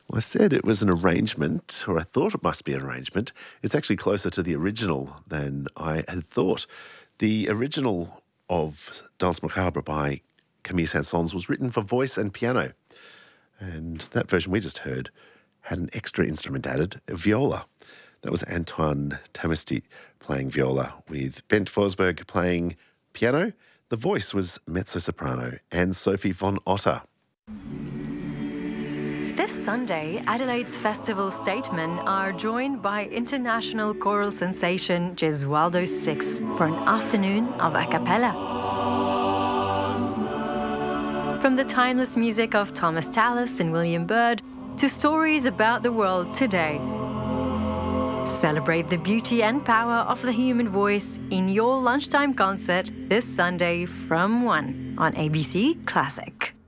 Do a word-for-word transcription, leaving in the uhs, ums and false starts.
Well, I said it was an arrangement, or I thought it must be an arrangement. It's actually closer to the original than I had thought. The original of Danse Macabre by Camille Saint-Saëns was written for voice and piano. And that version we just heard had an extra instrument added, a viola. That was Antoine Tamisti playing viola, with Bent Forsberg playing piano. The voice was mezzo-soprano Anne-Sophie von Otter. This Sunday, Adelaide's festival statemen are joined by international choral sensation Gesualdo Six for an afternoon of a cappella. From the timeless music of Thomas Tallis and William Byrd to stories about the world today. Celebrate the beauty and power of the human voice in your lunchtime concert this Sunday from one on A B C Classic.